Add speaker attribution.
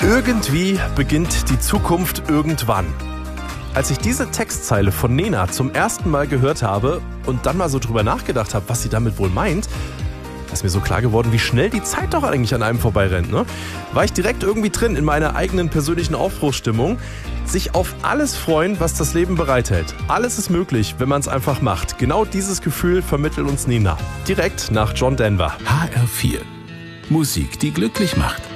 Speaker 1: Irgendwie beginnt die Zukunft irgendwann. Als ich diese Textzeile von Nena zum ersten Mal gehört habe und dann mal so drüber nachgedacht habe, was sie damit wohl meint, ist mir so klar geworden, wie schnell die Zeit doch eigentlich an einem vorbeirennt, ne? War ich direkt irgendwie drin in meiner eigenen persönlichen Aufbruchsstimmung. Sich auf alles freuen, was das Leben bereithält. Alles ist möglich, wenn man es einfach macht. Genau dieses Gefühl vermittelt uns Nena. Direkt nach John Denver.
Speaker 2: HR4. Musik, die glücklich macht.